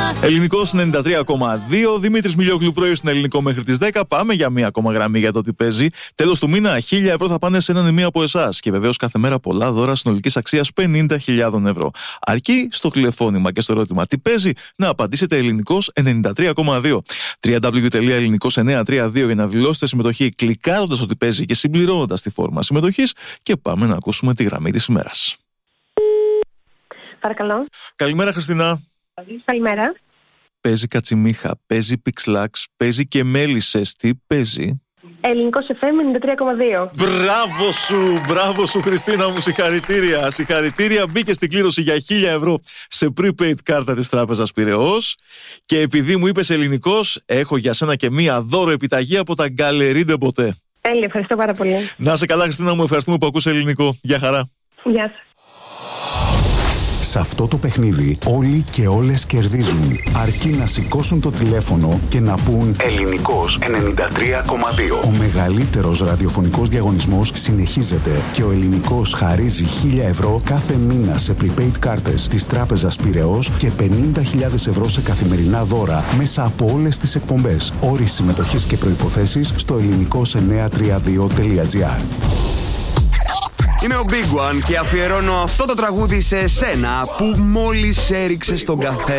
Ελληνικός 93,2. Δημήτρης Μιλιόγλου, πρωί στην Ελληνικό μέχρι τις 10. Πάμε για μία ακόμα γραμμή για το τι παίζει. Τέλος του μήνα, 1.000 ευρώ θα πάνε σε έναν ή μία από εσάς. Και βεβαίως κάθε μέρα πολλά δώρα συνολικής αξίας 50.000 ευρώ. Αρκεί στο τηλεφώνημα και στο ερώτημα τι παίζει να απαντήσετε Ελληνικός 93,2. www.ελληνικός932 για να δηλώσετε συμμετοχή κλικάροντας ότι παίζει και συμπληρώνοντας τη φόρμα συμμετοχής. Και πάμε να ακούσουμε τη γραμμή της ημέρας. Παρακαλώ. Καλημέρα, Χριστίνα. Καλημέρα. Παίζει κατσιμίχα, παίζει πιξλάξ, παίζει και μέλισσες. Τι παίζει? Ελληνικός FM 93,2. Μπράβο σου Χριστίνα μου, συγχαρητήρια. Συγχαρητήρια, μπήκε στην κλήρωση για 1.000 ευρώ σε prepaid κάρτα της Τράπεζας Πειραιώς. Και επειδή μου είπες Ελληνικός, έχω για σένα και μία δώρο επιταγή από τα Galerie de Beauté. Τέλεια, ευχαριστώ πάρα πολύ. Να σε καλά Χριστίνα μου, ευχαριστούμε που ακούς ελληνικό. Γεια χαρά. Γεια σας. Σε αυτό το παιχνίδι όλοι και όλες κερδίζουν. Αρκεί να σηκώσουν το τηλέφωνο και να πούν Ελληνικός 93,2. Ο μεγαλύτερος ραδιοφωνικός διαγωνισμός συνεχίζεται και ο Ελληνικός χαρίζει 1.000 ευρώ κάθε μήνα σε prepaid κάρτες της Τράπεζας Πειραιώς και 50.000 ευρώ σε καθημερινά δώρα μέσα από όλες τις εκπομπές. Όροι συμμετοχής και προϋποθέσεις στο ελληνικός932.gr. Είμαι ο Big One και αφιερώνω αυτό το τραγούδι σε εσένα που μόλις έριξε στον καφέ.